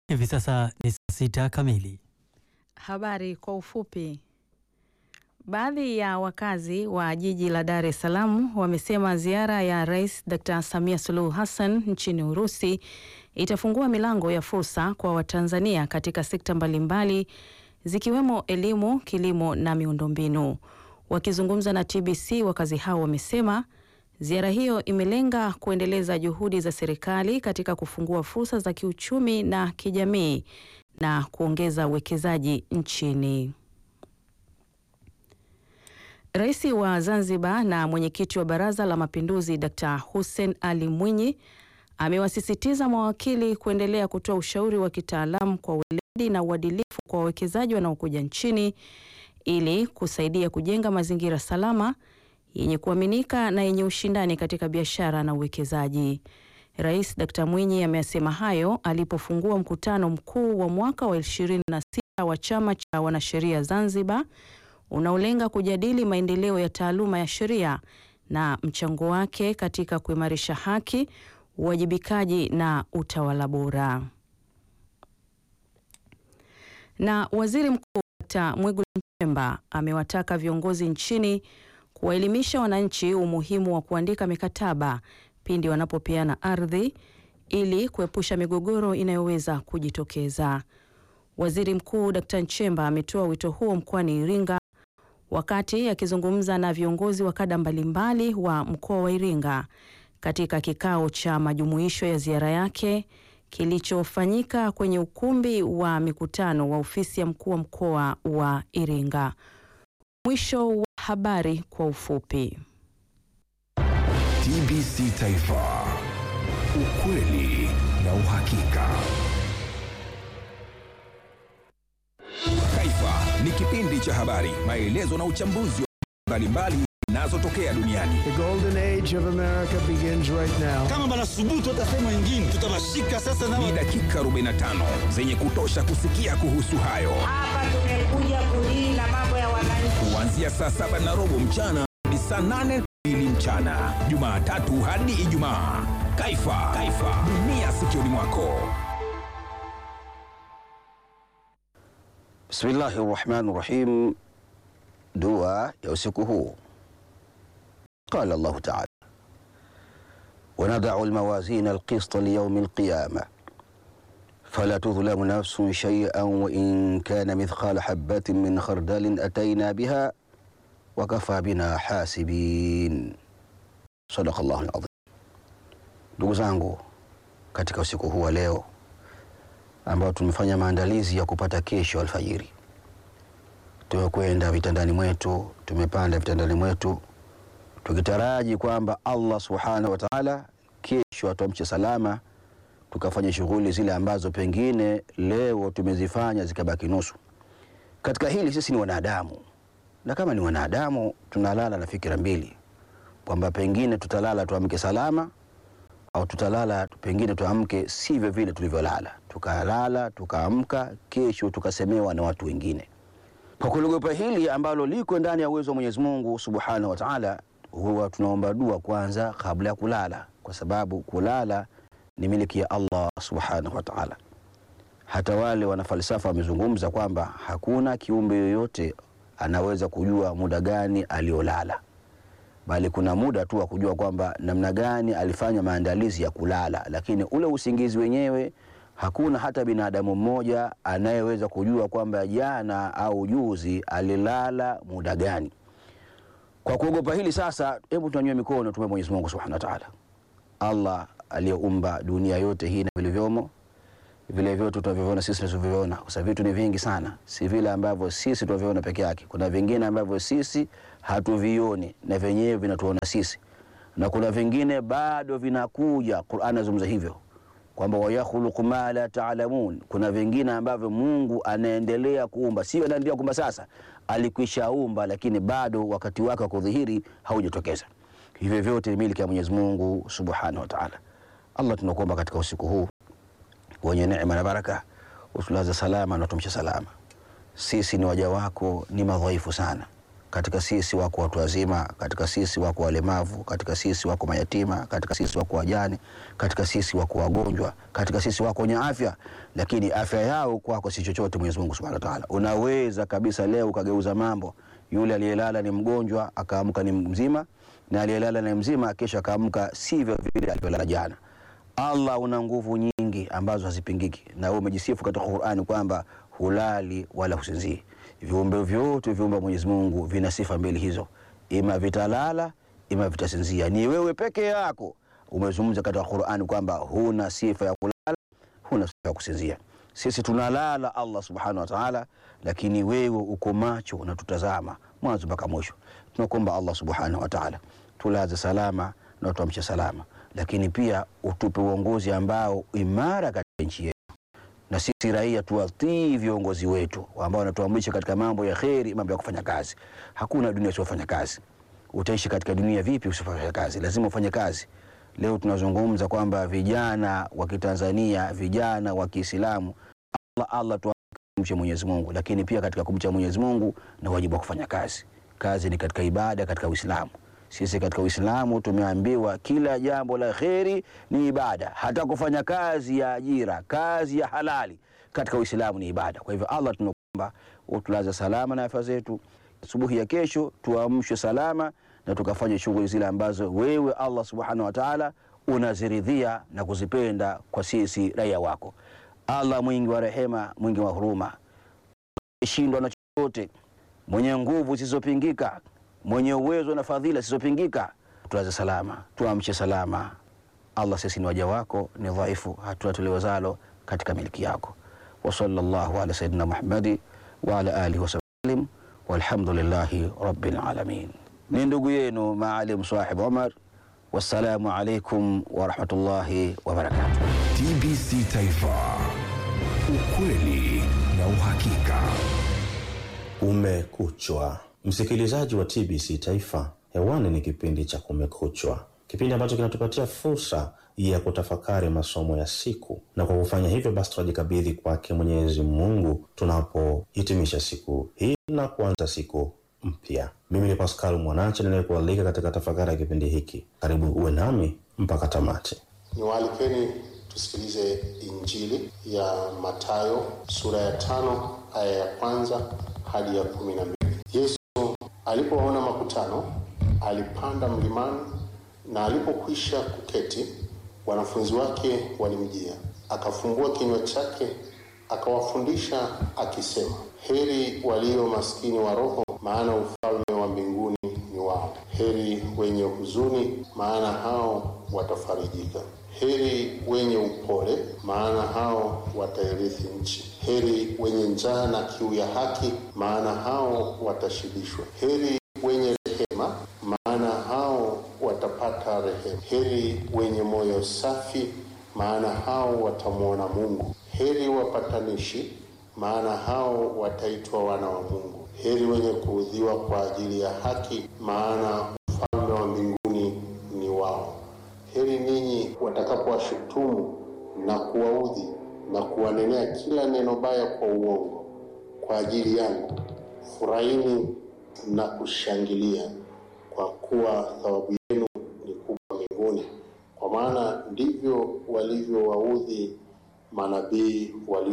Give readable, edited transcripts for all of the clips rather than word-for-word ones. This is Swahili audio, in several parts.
Hivi sasa ni saa 6 kamili. Habari kwa ufupi. Baadhi ya wakazi wa jiji la Dar es Salaam wamesema ziara ya Rais Dr. Samia Suluhu Hassan nchini Urusi itafungua milango ya fursa kwa Watanzania katika sekta mbalimbali zikiwemo elimu, kilimo na miundombinu. Wakizungumza na TBC, wakazi hao wamesema ziara hiyo imelenga kuendeleza juhudi za serikali katika kufungua fursa za kiuchumi na kijamii na kuongeza uwekezaji nchini. Rais wa Zanzibar na mwenyekiti wa Baraza la Mapinduzi Dr. Hussein Ali Mwinyi amewasisitiza mawakili kuendelea kutoa ushauri wa kitaalamu kwa weledi na uadilifu kwa wawekezaji wanaokuja nchini ili kusaidia kujenga mazingira salama yenye kuaminika na yenye ushindani katika biashara na uwekezaji. Rais Dr. Mwinyi amesema hayo alipofungua mkutano mkuu wa mwaka wa 26 wa Chama cha Wanasheria Zanzibar unaolenga kujadili maendeleo ya taaluma ya sheria na mchango wake katika kuimarisha haki, uwajibikaji na utawala bora. Na Waziri Mkuu Dr. Mwigulu Nchemba amewataka viongozi nchini kuwaelimisha wananchi umuhimu wa kuandika mikataba pindi wanapopeana ardhi ili kuepusha migogoro inayoweza kujitokeza. Waziri Mkuu Dr. Nchemba ametoa wito huo mkoani Iringa wakati akizungumza na viongozi wa kada mbalimbali wa mkoa wa Iringa katika kikao cha majumuisho ya ziara yake kilichofanyika kwenye ukumbi wa mikutano wa ofisi ya mkuu wa mkoa wa Iringa. Mwisho wa habari kwa ufupi. TBC Taifa, ukweli na uhakika. Taifa ni kipindi cha habari, maelezo na uchambuzi wa mbalimbali zinazotokea duniani. The golden age of America begins right now. Kama banasubutu watasema wengine, tutawashika sasa na ni dakika 45 zenye kutosha kusikia kuhusu hayo. Hapa tumekuja kulinda mambo ya wananchi. Kuanzia saa 7:15 mchana hadi saa 8:00 mchana, Jumatatu hadi Ijumaa. Taifa, dunia sikioni mwako. Bismillahirrahmanirrahim. Dua ya usiku huu. Qala Allah Ta'ala: wa nad'u al-mawazin al-qist li yawm al-qiyamah fala tudhlamu nafsun shay'an wa in kana mithqala habatin min khardalin atayna biha wa kafa bina hasibin. Sadaqa Allahu al-azim. Ndugu zangu, katika usiku huu wa leo ambao tumefanya maandalizi ya kupata kesho alfajiri, tumekwenda vitandani mwetu, tumepanda vitandani mwetu tukitaraji kwamba Allah subhanahu wa ta'ala kesho atamche salama, tukafanya shughuli zile ambazo pengine leo tumezifanya zikabaki nusu. Katika hili sisi ni wanadamu, na kama ni wanadamu tunalala na fikira mbili, kwamba pengine tutalala tuamke salama au tutalala pengine tuamke sivyo vile tulivyolala, tukalala tukaamka kesho tukasemewa na watu wengine. Kwa kuogopa hili ambalo liko ndani ya uwezo wa Mwenyezi Mungu Subhanahu wa Ta'ala, huwa tunaomba dua kwanza kabla ya kulala, kwa sababu kulala ni miliki ya Allah Subhanahu wa Ta'ala. Hata wale wanafalsafa wamezungumza kwamba hakuna kiumbe yoyote anaweza kujua muda gani aliolala, bali kuna muda tu wa kujua kwamba namna gani alifanya maandalizi ya kulala, lakini ule usingizi wenyewe hakuna hata binadamu mmoja anayeweza kujua kwamba jana au juzi alilala muda gani. Kwa kuogopa hili sasa, hebu tunyanyue mikono tume Mwenyezi Mungu Subhanahu wa Ta'ala. Allah aliyeumba dunia yote hii na vilivyomo, vile vyote tunavyoviona sisi tunavyoviona, kwa sababu vitu ni vingi sana, si vile ambavyo sisi tunavyoviona peke yake. Kuna vingine ambavyo sisi hatuvioni na vyenyewe vinatuona sisi, na kuna vingine bado vinakuja. Qur'an inazungumza hivyo kwamba wa yakhluqu ma la ta'lamun. Kuna vingine ambavyo Mungu anaendelea kuumba, sio anaendelea kuumba sasa, alikwishaumba lakini bado wakati wake wa kudhihiri haujatokeza. Hivyo vyote ni miliki ya Mwenyezi Mungu Subhanahu wa Ta'ala. Allah, tunakuomba katika usiku huu wenye neema na baraka, utulaze salama na tumshe salama. Sisi ni waja wako, ni madhaifu sana. Katika sisi wako watu wazima, katika sisi wako walemavu, katika sisi wako mayatima, katika sisi wako wajane, katika sisi wako wagonjwa, katika sisi wako wenye afya, lakini afya yao kwako si chochote. Mwenyezi Mungu Subhanahu wa Ta'ala, unaweza kabisa leo ukageuza mambo. Yule aliyelala ni mgonjwa akaamka ni mzima, na aliyelala ni mzima kesho akaamka sivyo vile alivyolala jana. Allah una nguvu nyingi ambazo hazipingiki, na wewe umejisifu katika Qur'ani kwamba hulali wala husinzii. Viumbe vyote viumbe Mwenyezi Mungu vina sifa mbili hizo, ima vitalala ima vitasinzia. Ni wewe peke yako umezungumza katika Qur'ani kwamba huna sifa ya kulala, huna sifa ya kusinzia. Sisi tunalala Allah Subhanahu wa Ta'ala, lakini wewe uko macho unatutazama mwanzo mpaka mwisho. Tunakuomba Allah Subhanahu wa Ta'ala tulaze salama na tuamshe salama, lakini pia utupe uongozi ambao imara katika nchi yetu, na sisi raia tuwatii viongozi wetu ambao wanatuamrisha katika mambo ya kheri, mambo ya kufanya kazi. Hakuna dunia isiyofanya kazi. Utaishi katika dunia vipi usifanye kazi? Lazima ufanye kazi. Leo tunazungumza kwamba vijana wa Kitanzania, vijana wa Kiislamu, Allah tuamche Mwenyezi Mungu, lakini pia katika kumcha Mwenyezi Mungu na wajibu wa kufanya kazi. Kazi ni katika ibada katika Uislamu. Sisi katika Uislamu tumeambiwa kila jambo la kheri ni ibada, hata kufanya kazi ya ajira, kazi ya halali katika Uislamu ni ibada. Kwa hivyo Allah tunakuomba utulaze salama na afya zetu. Asubuhi ya kesho tuamshwe salama na tukafanye shughuli zile ambazo wewe Allah Subhanahu wa Ta'ala unaziridhia na kuzipenda kwa sisi raia wako. Allah mwingi wa rehema, mwingi wa huruma, shindwa na chochote, mwenye nguvu zisizopingika, mwenye uwezo na fadhila zisizopingika. Tulaze salama, tuamshe salama. Allah, sisi ni waja wako, ni dhaifu, hatuna tuliwezalo katika miliki yako. Wa sallallahu ala sayyidina Muhammadi wa ala alihi wa sallam, walhamdulillahi rabbil alamin. Ni ndugu yenu Maalim Swahib Omar. Wassalamu alaikum wa rahmatullahi wa barakatuh. TBC Taifa, ukweli na uhakika. Kumekuchwa, msikilizaji wa TBC Taifa, hewani ni kipindi cha Kumekuchwa, kipindi ambacho kinatupatia fursa ya kutafakari masomo ya siku, na kwa kufanya hivyo basi tunajikabidhi kwake Mwenyezi Mungu tunapohitimisha siku hii na kuanza siku mpya. Mimi ni Pascal Mwanache ninayekualika katika tafakari ya kipindi hiki. Karibu uwe nami mpaka tamati. Niwaalikeni tusikilize Injili ya Mathayo sura ya 5 aya ya 1 hadi ya 12. Yesu alipoona makutano alipanda mlimani, na alipokwisha kuketi wanafunzi wake walimjia. Akafumbua kinywa chake akawafundisha akisema, heri walio maskini wa roho, maana ufalme wa mbinguni ni wao. Heri wenye huzuni, maana hao watafarijika. Heri wenye upole, maana hao watairithi nchi. Heri wenye njaa na kiu ya haki, maana hao watashibishwa. Heri wenye rehema, maana hao watapata rehema. Heri wenye moyo safi, maana hao watamwona Mungu. Heri wapatanishi, maana hao wataitwa wana wa Mungu. Heri wenye kuudhiwa kwa ajili ya haki, maana ufalme wa mbinguni ni wao. Heri ninyi watakapowashutumu na kuwaudhi na kuwanenea kila neno baya kwa uongo kwa ajili yangu. Furahini na kushangilia, kwa kuwa thawabu yenu ni kubwa mbinguni, kwa maana ndivyo walivyowaudhi manabii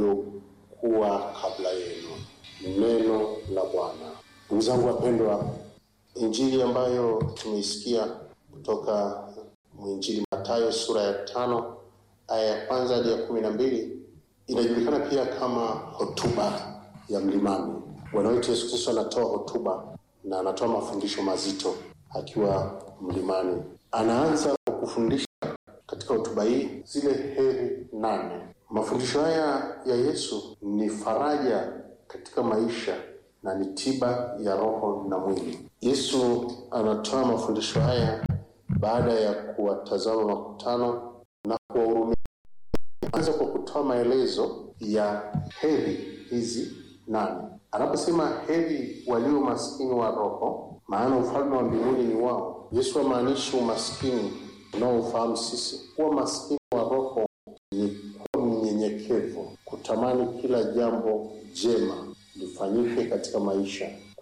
waliokuwa kabla yenu. Neno la Bwana. Ndugu zangu wapendwa, Injili ambayo tumeisikia kutoka mwinjili Mathayo sura ya 5 aya ya 1 hadi ya 12 inajulikana pia kama hotuba ya mlimani. Bwana wetu Yesu Kristo anatoa hotuba na anatoa mafundisho mazito akiwa mlimani. Anaanza kwa kufundisha katika hotuba hii zile heri 8. Mafundisho haya ya Yesu ni faraja katika maisha na ni tiba ya roho na mwili. Yesu anatoa mafundisho haya baada ya kuwatazama makutano na kuwahurumia. Anaanza kwa kutoa maelezo ya heri hizi 8. Anaposema heri walio maskini wa roho, maana ufalme wa mbinguni ni wao, Yesu amaanishi umaskini unaofahamu sisi. Kuwa maskini wa roho ni kuwa mnyenyekevu, kutamani kila jambo jema lifanyike katika maisha,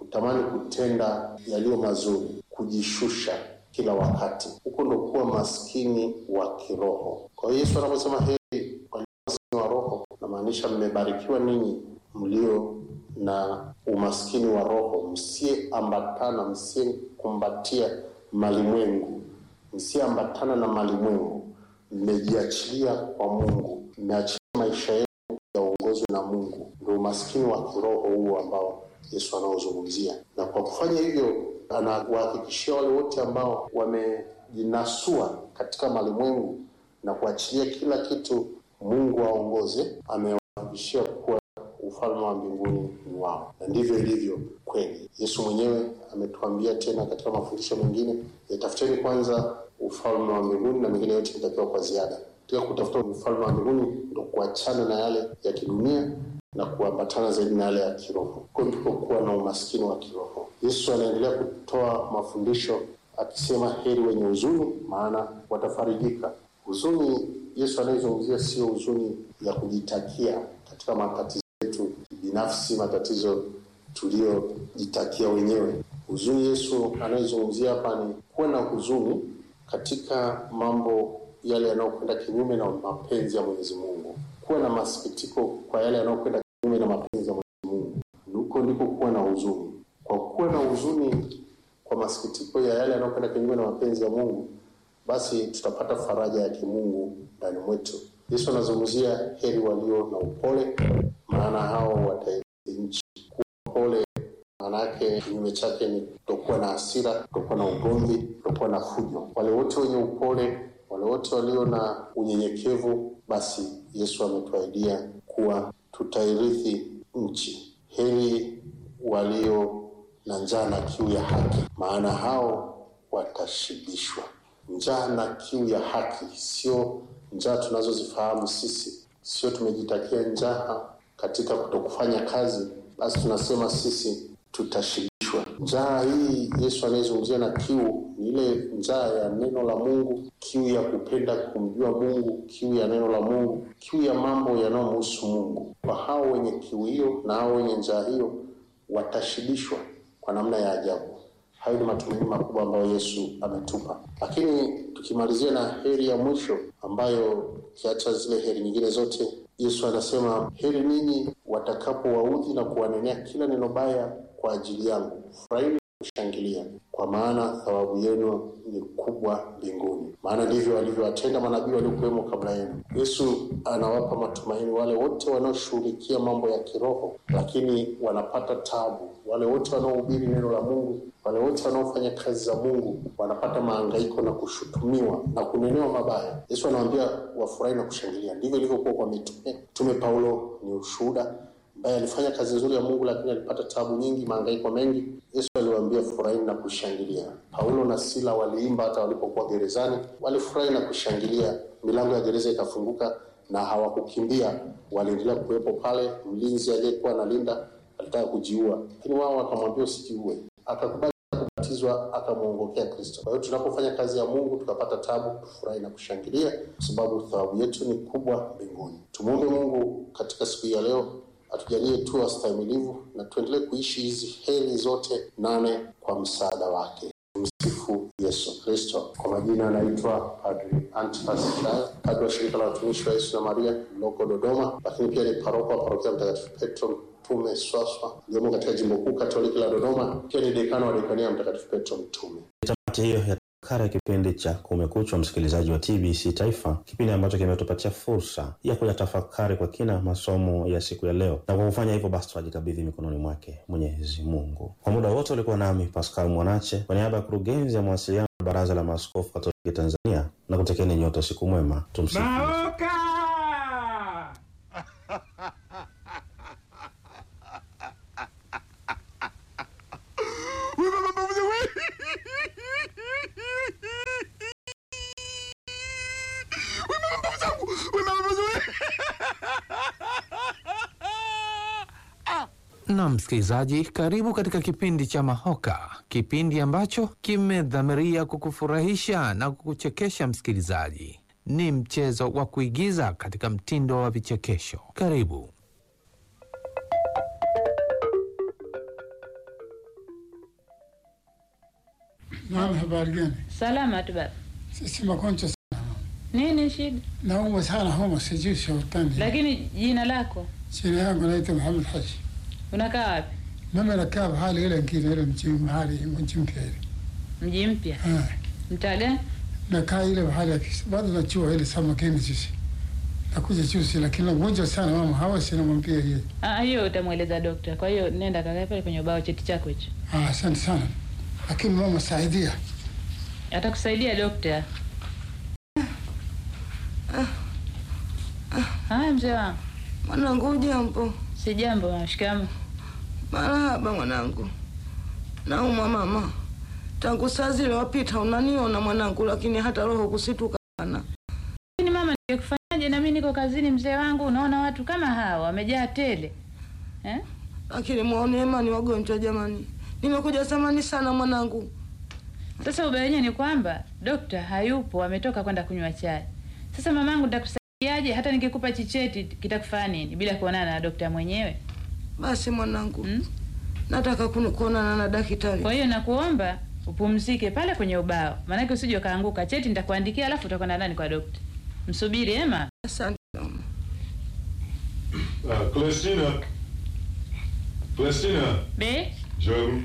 kutamani kutenda yaliyo mazuri, kujishusha kila wakati. Huko ndo kuwa maskini wa kiroho. Kwa hiyo Yesu anaposema heri walio maskini wa roho, namaanisha mmebarikiwa ninyi mlio na umaskini wa roho, msiyeambatana, msiyekumbatia malimwengu, msiyeambatana na malimwengu, mmejiachilia kwa Mungu, mmeachilia maisha yenu yaongozwe na Mungu. Ndio umaskini wa kiroho huo ambao Yesu anaozungumzia. Na kwa kufanya hivyo anawahakikishia wale wote ambao wamejinasua katika malimwengu na kuachilia kila kitu Mungu aongoze, amewahakikishia kuwa ufalme wa mbinguni ni wao. Na ndivyo ilivyo kweli. Yesu mwenyewe ametuambia tena katika mafundisho mengine, tafuteni kwanza ufalme wa mbinguni na mengine yote mtapewa kwa ziada. Katika kutafuta ufalme wa mbinguni ndio kuachana na yale ya kidunia na kuambatana zaidi na yale ya kiroho. Kwa ndipo kuwa na umaskini wa kiroho. Yesu anaendelea kutoa mafundisho akisema heri wenye huzuni, maana watafarijika. Huzuni Yesu anayezungumzia sio huzuni ya kujitakia katika matatizo yetu binafsi, matatizo tuliyojitakia wenyewe. Huzuni Yesu anayezungumzia hapa ni kuwa na huzuni katika mambo yale yanayokwenda kinyume na mapenzi ya Mwenyezi Mungu. Kuwa na masikitiko kwa yale yanayokwenda kinyume na mapenzi ya Mwenyezi Mungu. Huko ndiko kuwa na huzuni. Kwa kuwa na huzuni kwa masikitiko ya yale yanayokwenda kinyume na mapenzi ya Mungu, basi tutapata faraja ya kimungu ndani mwetu. Yesu anazungumzia heri walio na upole, maana hao wataishi nchi. Upole maana yake kinyume chake ni kutokuwa na hasira, kutokuwa na ugomvi, kutokuwa na fujo. Wale wote wenye upole, wale wote walio na unyenyekevu, basi Yesu ametuahidia kuwa tutairithi nchi. Heri walio na njaa na kiu ya haki, maana hao watashibishwa. Njaa na kiu ya haki, sio njaa tunazozifahamu sisi. Sio tumejitakia njaa katika kutokufanya kazi, basi tunasema sisi tutashibishwa. Njaa hii Yesu anayezungumzia na kiu ni ile njaa ya neno la Mungu, kiu ya kupenda kumjua Mungu, kiu ya neno la Mungu, kiu ya mambo yanayomhusu Mungu. Kwa hao wenye kiu hiyo na hao wenye njaa hiyo watashibishwa kwa namna ya ajabu. Hayo ni matumaini makubwa ambayo Yesu ametupa. Lakini tukimalizia na heri ya mwisho ambayo kiacha zile heri nyingine zote, Yesu anasema heri ninyi watakapowaudhi na kuwanenea kila neno baya kwa ajili yangu. Furahini kushangilia, kwa maana thawabu yenu ni kubwa mbinguni. Maana ndivyo walivyowatenda manabii waliokuwemo kabla yenu. Yesu anawapa matumaini wale wote wanaoshughulikia mambo ya kiroho lakini wanapata taabu. Wale wote wanaohubiri neno la Mungu, wale wote wanaofanya kazi za Mungu wanapata mahangaiko na kushutumiwa na kunenewa mabaya. Yesu anawaambia wafurahi na kushangilia. Ndivyo ilivyokuwa kwa mitume. Mtume Paulo ni ushuhuda, ambaye alifanya kazi nzuri ya Mungu lakini alipata taabu nyingi, mahangaiko mengi. Yesu aliwaambia furahi na kushangilia. Paulo na Sila waliimba hata walipokuwa gerezani, walifurahi na kushangilia. Milango ya gereza ikafunguka na hawakukimbia, waliendelea kuwepo pale. Mlinzi aliyekuwa analinda alitaka kujiua, lakini wao wakamwambia usijiue. Akakubali kubatizwa, akamuongokea Kristo. Kwa hiyo tunapofanya kazi ya Mungu tukapata taabu, tufurahi na kushangilia kwa sababu thawabu yetu ni kubwa mbinguni. Tumuombe Mungu katika siku ya leo atujalie tu wastahimilivu na tuendelee kuishi hizi heri zote 8 kwa msaada wake. Msifu Yesu Kristo. Kwa majina anaitwa Padri Antipas Shaya, padri wa shirika la watumishi wa Yesu na Maria loko Dodoma, lakini pia ni paroko wa parokia Mtakatifu Petro Mtume Swaswa iliyomo katika jimbo kuu Katoliki la Dodoma. Pia ni dekano wa dekania Mtakatifu Petro Mtume. Tamati hiyo ya kara kipindi cha Kumekucha, msikilizaji wa TBC Taifa, kipindi ambacho kimetupatia fursa ya kuyatafakari kwa kina masomo ya siku ya leo, na kwa kufanya hivyo basi tunajikabidhi mikononi mwake Mwenyezi Mungu. Kwa muda wote ulikuwa nami Pascal Mwanache kwa niaba ya kurugenzi ya mawasiliano ya Baraza la Maaskofu Katoliki Tanzania, na kutekeni nyote siku mwema. Tumsifu. Na msikilizaji, karibu katika kipindi cha Mahoka, kipindi ambacho kimedhamiria kukufurahisha na kukuchekesha. Msikilizaji, ni mchezo wa kuigiza katika mtindo wa vichekesho. Karibu. Naam, habari gani? Salama tu baba. Sisi magonjwa sana. Nini shida? Naumwa sana homa, sijui sautani. Lakini jina lako? Jina yangu naitwa Muhammad Haji. Unakaa wapi? Mimi nakaa mahali ile ngine ile mji mpya ile. Mji mpya? Mtaa gani? Nakaa ile mahali ya kisi. Bado nachua ile Samakeni sisi. Nakuja juzi lakini mgonjwa sana mama, hawezi namwambia yeye. Hiyo utamweleza daktari. Kwa hiyo nenda kakae pale kwenye ubao cheti chako hicho. Asante sana. Lakini mama saidia. Atakusaidia daktari. Haya mzee wangu. Mwanangu jambo. Si jambo, shikamoo. Marahaba mwanangu. Naumwa mama. Tangu saa zile wapita unaniona mwanangu, lakini hata roho kusituka sana. Lakini mama ningekufanyaje, na mimi niko kazini mzee wangu, unaona watu kama hawa wamejaa tele. Lakini muone imani wagonjwa jamani. Nimekuja zamani sana mwanangu. Sasa ubaya wenyewe ni kwamba daktari hayupo, ametoka kwenda kunywa chai. Sasa mamangu nitakusaidiaje? Hata nikikupa chicheti kitakufanya nini bila kuonana na daktari mwenyewe? Basi mwanangu. Nataka kuonana na daktari. Kwa hiyo nakuomba upumzike pale kwenye ubao. Maana usije ukaanguka. Cheti nitakuandikia alafu utakwenda ndani kwa daktari. Msubiri Emma. Asante mama. Celestina. Be? Joe.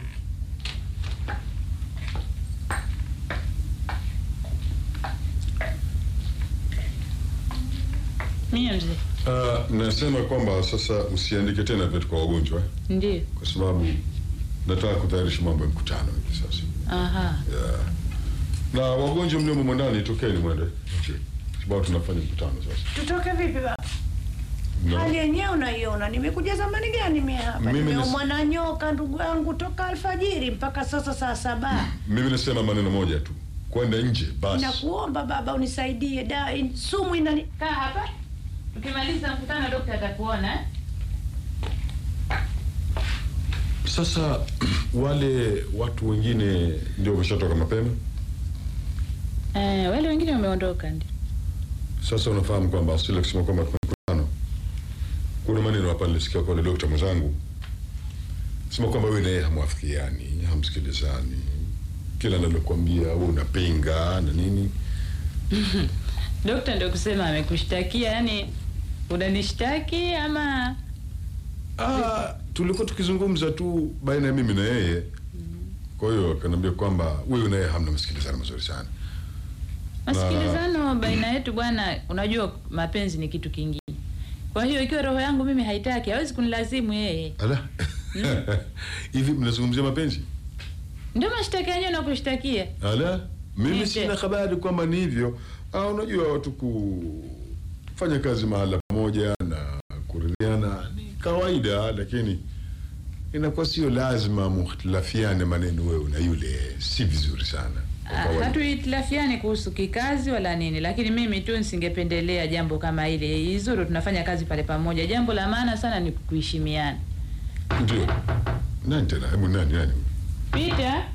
Nasema kwamba sasa usiandike tena vitu kwa wagonjwa. Ndiyo. Kwa sababu nataka kutayarisha mambo ya mkutano hivi sasa. Aha. Yeah. Na wagonjwa mliomo ndani tokeni mwende. Sababu tunafanya mkutano sasa. Tutoke vipi baba? No. Hali yenyewe unaiona, nimekuja zamani gani mimi hapa? Nimeumwa na nyoka ndugu yangu toka alfajiri mpaka sasa saa 7. Mimi nasema maneno moja tu. Kwenda nje basi. Nakuomba baba unisaidie, sumu inani. Kaa hapa. Ukimaliza mkutano daktari atakuona. Sasa wale watu wengine ndio wameshatoka mapema? Wale wengine wameondoka ndio. Sasa unafahamu kwamba sile kusema kwamba mkutano. Kuna maneno hapa nilisikia kwa daktari mwenzangu. Sema kwamba wewe naye hamwafikiani, hamsikilizani. Kila analokuambia wewe unapinga na nini? Daktari ndio kusema amekushtakia, yani unanishtaki ama? Tulikuwa tukizungumza tu baina ya mimi na yeye. Kwa hiyo akaniambia kwamba wewe na yeye hamna msikilizano mzuri sana. Masikilizano baina yetu bwana, unajua mapenzi ni kitu kingine. Kwa hiyo ikiwa roho yangu mimi haitaki, hawezi kunilazimu yeye. Ala. Hivi mnazungumzia mapenzi? Ndio mashtaka yenyewe na kushtakia. Ala. Mimi sina habari kwamba ni hivyo. Unajua watu kufanya kazi mahali pamoja na kuridhiana ni kawaida, lakini inakuwa sio lazima mukhtilafiane maneno wewe na yule, si vizuri sana. Hatuitilafiani kuhusu kikazi wala nini, lakini mimi tu nisingependelea jambo kama ile. Izuru tunafanya kazi pale pamoja. Jambo la maana sana ni kuheshimiana. Ndio. Nani tena? Hebu nani? Peter.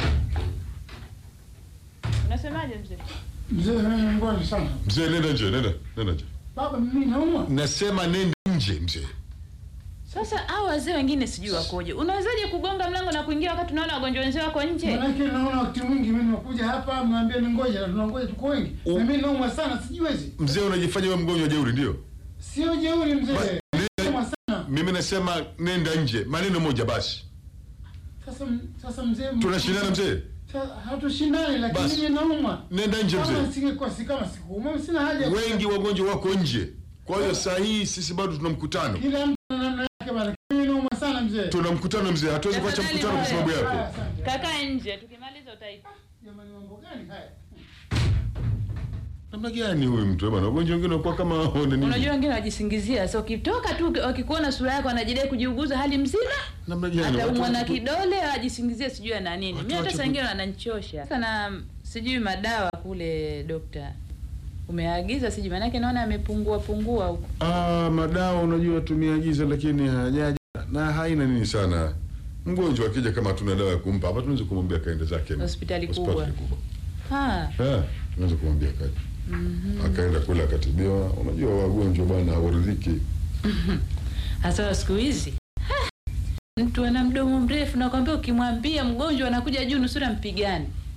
Unasemaje mzee? Mzee mimi mbona sana. Mzee nenda nje. Baba mimi naumwa. Nasema nenda nje mzee. Sasa hao wazee wengine sijui wakoje. Unawezaje kugonga mlango na kuingia wakati unaona wagonjwa wenzao wako nje? Maana naona wakati mwingi mimi nakuja hapa mwambie ningoje na tunangoja tuko wengi. Na mimi naumwa sana sijiwezi. Mzee unajifanya wewe mgonjwa jeuri ndio? Sio jeuri mzee. Naumwa sana. Mimi nasema nenda nje. Maneno moja basi. Sasa mzee tunashindana mzee? Hatushindani lakini mimi naumwa. Nenda nje mzee. Kama singekuwa kama siku sina haja. Wengi wagonjwa wako nje. Kwa hiyo saa hii sisi bado tuna mkutano. Kila mtu ana namna yake bana. Mimi naumwa sana mzee. Tuna mkutano mzee. Hatuwezi kuacha mkutano kwa sababu yako. Kaka nje. Tukimaliza utaipa. Jamani mambo gani haya? Namna gani huyu mtu bwana? Wagonjwa wengine wanakuwa kama hao nini? Unajua wengine wajisingizia. So ukitoka tu wakikuona sura yako wanajidai kujiuguza hali mzima. Namna gani? Hata umwa na kidole wajisingizia sijui na nini. Mimi hata saa nyingine wananichosha. Sana sijui madawa kule daktari. Umeagiza sijui maana yake naona amepungua huko. Madawa unajua tumeagiza lakini hajaja na haina nini sana. Mgonjwa akija kama tuna dawa ya kumpa hapa tunaweza kumwambia kaende zake hospitali kubwa. Tunaweza kumwambia kaje. Akaenda kule akatibiwa. Unajua wagonjwa bwana hawaridhiki. Hasa siku hizi. Mtu ana mdomo mrefu na kwambia ukimwambia mgonjwa anakuja juu nusura mpigani.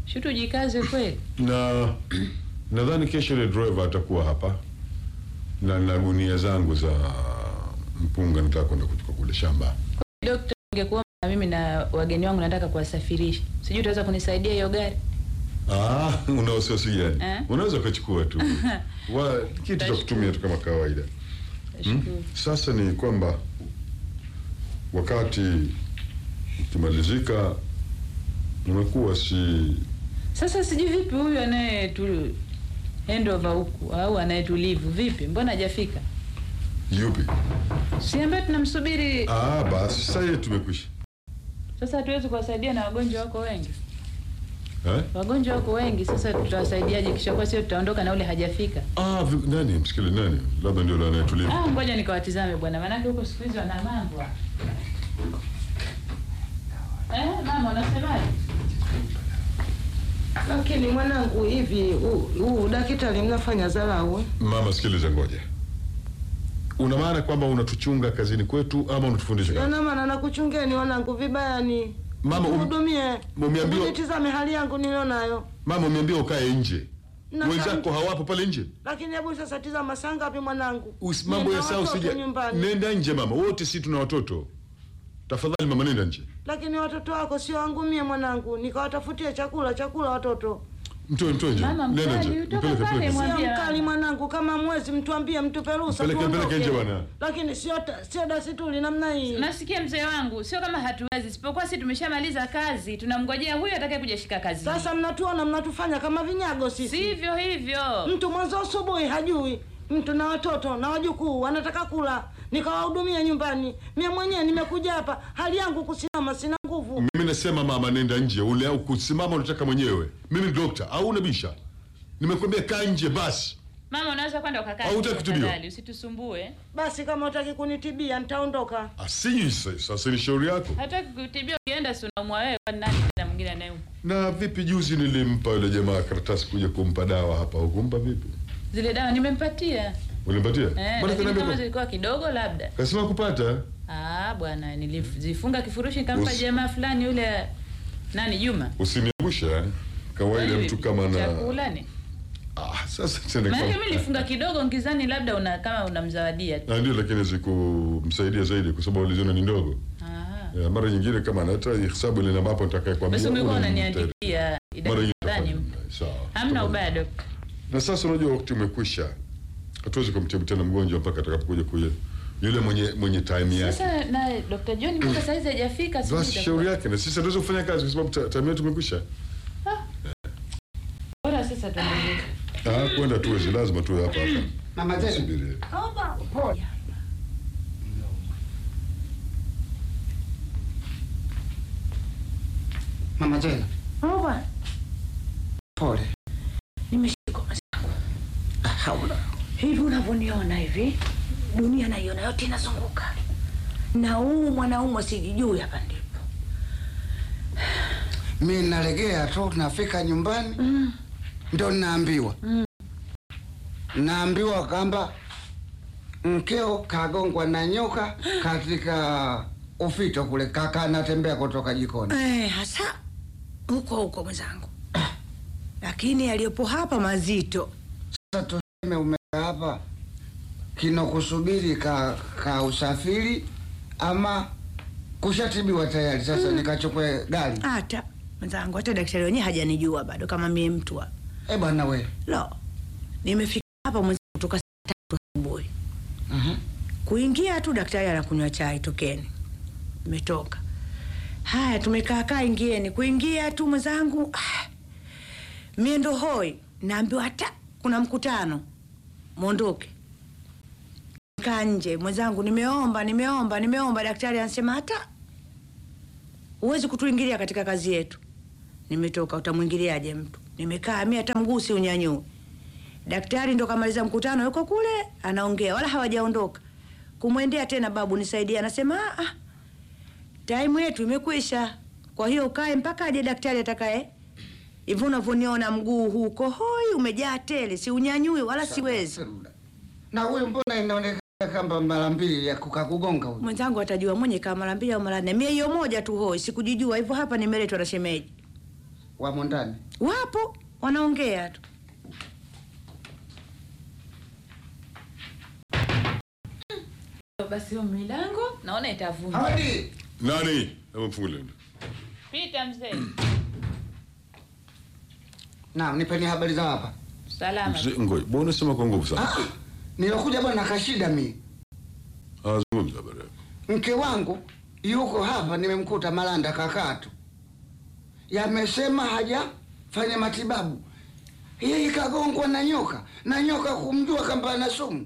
Shutu jikaze kweli. Na nadhani kesho ile driver atakuwa hapa na gunia zangu za mpunga nataka kwenda kuchukua kule shamba. Daktari, ningekuomba mimi na wageni wangu nataka kuwasafirisha. Sijui utaweza kunisaidia hiyo gari? Una wasiwasi gani? Unaweza kuchukua tu. Kitu cha kutumia tu kama kawaida. Sasa ni kwamba wakati ukimalizika unakuwa Sasa sijui vipi huyu anayetu handover huku au anayetulivu vipi? Mbona hajafika? Yupi? Si ambaye tunamsubiri. Basi sasa yetu tumekwisha. Sasa hatuwezi kuwasaidia na wagonjwa wako wengi. Wagonjwa wako wengi, sasa tutawasaidiaje kisha kwa sio tutaondoka na ule hajafika? Nani msikile nani? Labda ndio anayetulivu. Ngoja nikawatizame bwana, maana huko siku hizo wana mambo. Mama unasemaje? Lakini mwanangu, hivi daktari mnafanya dharau? Mama sikiliza, ngoja. Una maana kwamba unatuchunga kazini kwetu ama unatufundisha kazi? Yana maana nakuchungeni wanangu vibaya ni. Mama umhudumie. Umeambiwa unitizame hali yangu nilionayo. Mama umeambiwa ukae nje. Wenzako hawapo pale nje. Lakini hebu sasa tizama saa ngapi mwanangu? Mambo ya sawa usije. Nenda nje mama. Wote sisi tuna watoto. Tafadhali mama nenda nje. Lakini watoto wako sio wangu mie mwanangu. Nikawatafutia chakula watoto. Mtoe nje. Nenda nje. Mpeleke. Mkali mwanangu, kama mwezi mtuambie mtupe ruhusa. Mpeleke nje bwana. Lakini sio dasituli namna hii. Nasikia mzee wangu, sio kama hatuwezi. Sipokuwa sisi tumeshamaliza kazi, tunamngojea huyu atakaye kuja shika kazi. Sasa mnatuona mnatufanya kama vinyago sisi. Sivyo hivyo. Mtu mwanzo asubuhi hajui. Mtu na watoto na wajukuu wanataka kula. Nikawahudumia nyumbani. Mimi mwenyewe nimekuja hapa. Hali yangu kusimama sina nguvu. Mimi nasema mama nenda nje. Ule au kusimama unataka mwenyewe. Mimi ni daktari au unabisha? Nimekwambia kaa nje basi. Mama unaweza kwenda ukakaa. Au utakutibia? Usitusumbue. Basi kama utaki kunitibia nitaondoka. Sasa ni shauri yako. Hataki kutibia ukienda si unaumwa wewe kwa nani na mwingine anayeumwa. Na vipi juzi nilimpa yule jamaa karatasi kuja kumpa dawa hapa. Hukumpa vipi? Zile dawa nimempatia. Ulimpatia? Mbona kama zilikuwa kidogo labda. Kasema kupata? Bwana nilizifunga kifurushi nikampa jamaa fulani yule Juma. Usiniangusha. Kawaida mtu kama na chakula ni. Sasa tena kwa. Mimi nilifunga kidogo ngizani labda kama unamzawadia. Ndio, lakini zikumsaidia zaidi kwa sababu uliziona ni ndogo. Mara nyingine kama hata hesabu ile ambapo nitakayekwambia. Basi ungekuwa unaniandikia idadi fulani. Sawa. Hamna ubaya daktari. Na sasa unajua wakati umekwisha. Hatuwezi kumtibu tena mgonjwa mpaka atakapokuja kuja. Yule mwenye time yake. Sasa na Dr. John mpaka saizi hajafika sisi. Basi shauri yake na sisi hatuwezi kufanya kazi kwa sababu time yetu imekwisha. Bora sasa tuendelee. Kwenda tuwezi lazima tuwe hapa. Mama Zena. Pole. Mama Zena. Pole. Nimeshika mwanangu. Haula. Hivi unavyoniona hivi, dunia naiona yote inazunguka. Na huu mwanaume sijijui hapa ndipo. Mimi nalegea tu nafika nyumbani. Ndio naambiwa. Naambiwa kwamba mkeo kagongwa na nyoka katika ufito kule, kaka anatembea kutoka jikoni. Hasa huko mwenzangu. Lakini aliyopo hapa mazito. Sasa tuseme umekaa hapa kinokusubiri ka usafiri ama kushatibiwa tayari sasa nikachukue gari? Hata mwenzangu, hata daktari wenyewe hajanijua bado kama mimi mtu wa. Bwana wewe. Nimefika hapa mwenzangu kutoka saa 3 asubuhi. Kuingia tu daktari anakunywa chai, tokeni. Nimetoka. Haya tumekaa ingieni. Kuingia tu mwenzangu. Mimi ndo hoi. Naambiwa hata kuna mkutano. Muondoke. Kaa nje mwenzangu, nimeomba daktari anasema hata huwezi kutuingilia katika kazi yetu. Nimetoka, utamwingiliaje mtu? Nimekaa mimi hata mgusi unyanyue. Daktari ndo kamaliza mkutano yuko kule anaongea, wala hawajaondoka. Kumwendea tena babu nisaidie, anasema time yetu imekwisha. Kwa hiyo ukae mpaka aje daktari atakaye. Hivyo unavyoniona mguu huko hoi umejaa tele, si unyanyui wala siwezi. Na huyu mbona inaonekana kama mara mbili ya kukakugonga huyu? Mwenzangu atajua mwenye kama mara mbili au mara nne. Mimi hiyo moja tu hoi, sikujijua hivyo hapa nimeletwa na shemeji. wamo ndani? Wapo wanaongea tu. Basi hiyo milango naona itavunja. Hadi Nani? Hebu mfungulie. Pita mzee. Naam, nipeni habari za hapa. Salama. Mzee Ngoi, mbona unasema kwa nguvu sana? Nilikuja bwana kashida mimi. Zungumza bwana. Mke wangu yuko hapa, nimemkuta Malanda kakatu. Yamesema hajafanya matibabu. Yeye kagongwa na nyoka kumjua kamba ana sumu.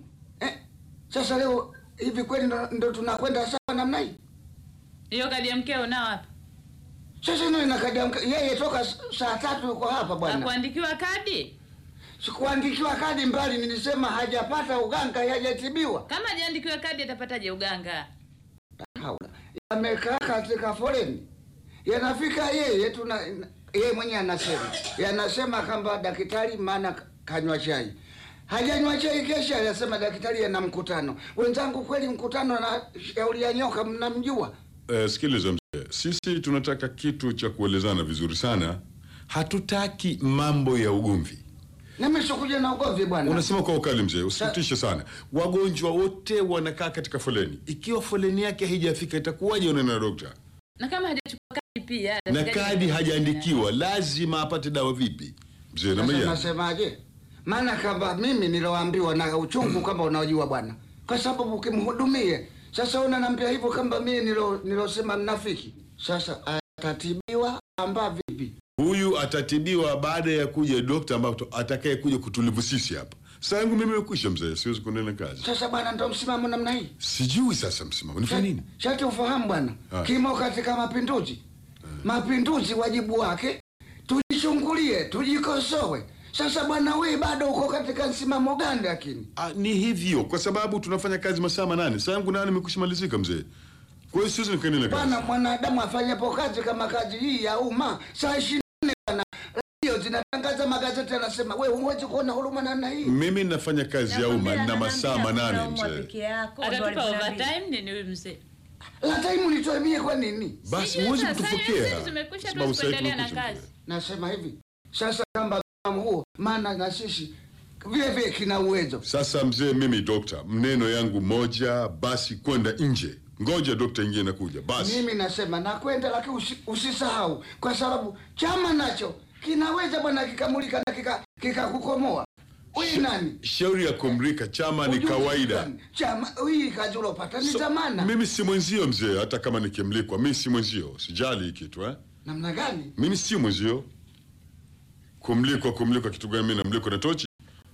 Sasa leo hivi kweli ndo tunakwenda sawa namna hii? Hiyo kadi ya mkeo nao hapa. Sasa ndio ina kadi ya mkeo. Yeye toka saa 3 yuko hapa bwana. Hakuandikiwa kadi? Sikuandikiwa kadi mbali, nilisema hajapata uganga, hajatibiwa. Kama hajaandikiwa kadi atapataje uganga? Haula. Yamekaa katika foleni. Yanafika yeye yeye mwenyewe anasema kwamba daktari maana kanywa chai. Hajanywa chai, kesha anasema daktari ana mkutano. Wenzangu, kweli mkutano na shauri ya nyoka mnamjua? Sikiliza mzee. Sisi tunataka kitu cha kuelezana vizuri sana. Hatutaki mambo ya ugomvi. Na mimi sikuja na ugomvi bwana. Unasema kwa ukali mzee, usifutishe sana. Wagonjwa wote wanakaa katika foleni. Ikiwa foleni yake haijafika itakuwaje unaenda na daktari? Na kama hajachukua kadi pia, na kadi hajaandikiwa, lazima apate dawa vipi? Mzee na mimi. Nasemaje? Maana kama mimi niloambiwa na uchungu kama unajua bwana. Kwa sababu ukimhudumie. Sasa unaniambia hivyo kama mimi nilosema mnafiki. Sasa atatibiwa amba vipi? Huyu atatibiwa baada ya kuja daktari ambaye atakaye kuja kutulivu sisi hapa. Sasa yangu mimi nimekwisha mzee, siwezi kuendelea kazi. Sasa bwana ndo msimamo namna hii. Sijui sasa msimamo. Nifanye nini? Shati ufahamu bwana. Kimo katika mapinduzi. Mapinduzi wajibu wake tujichungulie, tujikosoe. Sasa bwana wewe bado uko katika msimamo gani lakini? Ni hivyo kwa sababu tunafanya kazi masaa 8. Sasa yangu nani nimekushimalizika mzee. Kwa hiyo siwezi nikaendelea kazi. Bwana mwanadamu afanyapo kazi kama kazi hii ya umma saa 24 bwana. Radio zinatangaza, magazeti yanasema wewe huwezi kuona huruma namna hii. Mimi nafanya kazi ya umma na masaa 8 mzee. Atatupa overtime nini huyu mzee? La time nitoe mie kwa nini? Basi huwezi kutupokea. Tumekwisha tuendelea na kazi. Nasema hivi. Sasa kama huo maana na sisi vile kina uwezo. Sasa mzee, mimi dokta, mneno yangu moja, basi kwenda nje. Ngoja dokta ingie nakuja. Basi. Mimi nasema nakwenda, lakini usisahau kwa sababu chama nacho kinaweza bwana kikamulika na kikakukomoa. Wewe nani? Shauri ya kumrika chama ni kawaida. Chama hii kazi ulopata ni zamana. Mimi si mwenzio mzee, hata kama nikimlikwa, mimi si mwenzio. Sijali kitu Namna gani? Mimi si mwenzio. Kumlikwa kitu gani? Mimi namlikwa na tochi.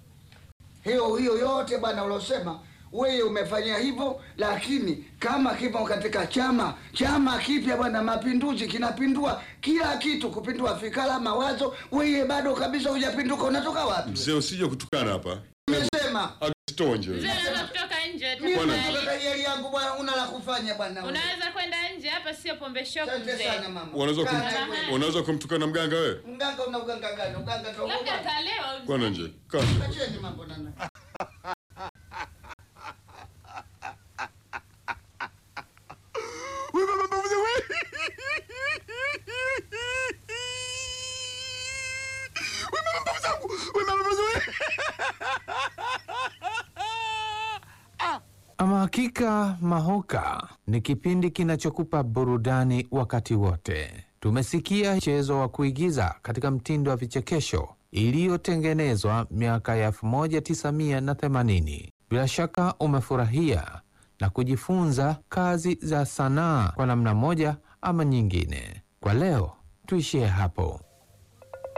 Hiyo yote bwana ulosema wewe umefanya hivyo, lakini kama kipo katika chama kipya bwana, mapinduzi kinapindua kila kitu, kupindua fikra, mawazo. Wewe bado kabisa hujapinduka, unatoka wapi? Mzee usije kutukana hapa. Nimesema akitoa nje. Mzee anaweza kutoka nje tu. Mimi natoka yeli yangu bwana, una la kufanya bwana. Unaweza kwenda nje, hapa sio pombe shop mzee. Unaweza kumtukana mganga wewe? Mganga una uganga gani? Uganga tu. Labda kalewa. Kwa nje. Acheni mambo nana. Ama hakika Mahoka ni kipindi kinachokupa burudani wakati wote. Tumesikia mchezo wa kuigiza katika mtindo wa vichekesho iliyotengenezwa miaka ya 1980. Bila shaka umefurahia na kujifunza kazi za sanaa kwa namna moja ama nyingine. Kwa leo tuishie hapo.